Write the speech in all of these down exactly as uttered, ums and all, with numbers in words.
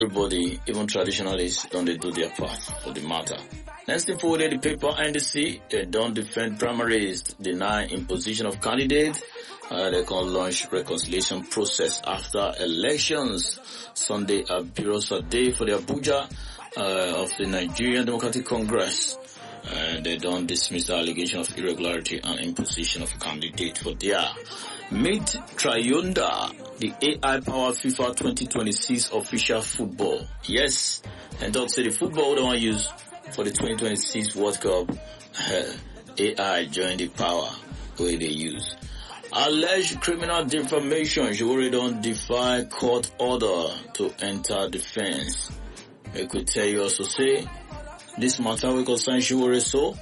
Everybody, even traditionalists, don't they do their part for the matter. Next thing forward, the paper N D C, they don't defend primaries, deny imposition of candidates. Uh, they can launch reconciliation process after elections. Sunday, a bureau's day for the Abuja uh, of the Nigerian Democratic Congress. Uh, they don't dismiss the allegation of irregularity and imposition of candidate for their Meet Triunda, the A I-powered FIFA twenty twenty-six official football. Yes, and don't say the football they want to use for the twenty twenty-six World Cup. Uh, A I joined the power the way they use. Alleged criminal defamation. Showore don't defy court order to enter defense. I could tell you also say this matter will concern Showore so.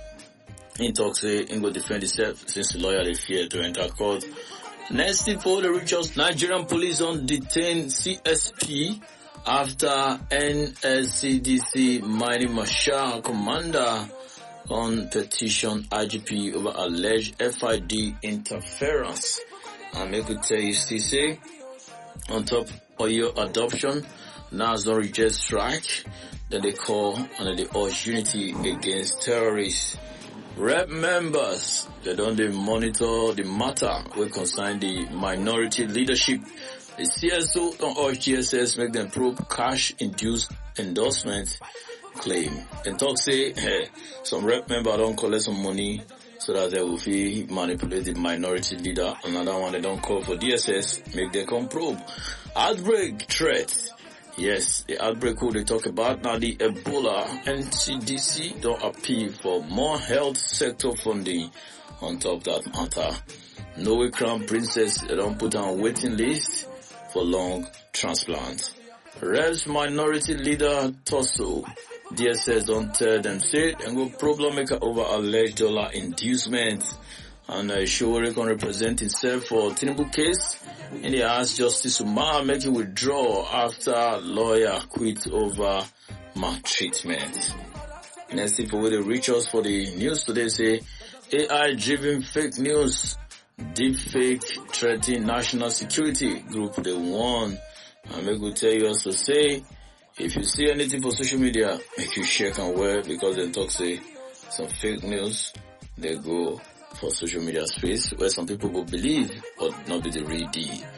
In talk say he will defend himself since the lawyer they fear to enter court. Next thing for the richest, Nigerian police on detain C S P after N S C D C Mining Marshal commander on petition I G P over alleged F I D interference. And I could tell you, still say, on top of your adoption, now it's not reject strike, then they call and they urge unity against terrorists. Rep members, they don't they monitor the matter will concern the minority leadership. The C S O don't urge G S S make them probe cash-induced endorsement claim. And talk say, hey, some rep member don't collect some money so that they will be manipulate the minority leader. Another one they don't call for D S S, make them come probe. Outbreak threat. Yes, the outbreak who they talk about now, the Ebola. N C D C don't appeal for more health sector funding on top of that matter. Norway Crown Princess, they don't put on waiting list for lung transplant. Revs minority leader Tosso, D S S don't tell them say and go problem maker over alleged dollar inducement. And uh, Showore can represent himself for Tinubu case. And they asked Justice Umar make him withdraw after lawyer quit over maltreatment. Next thing for where they reach us for the news today say A I-driven fake news, deep fake threatening national security group they won. And make we tell you also say if you see anything for social media, make you check and wear because they talk say some fake news they go for social media space where some people will believe but not be the real deal.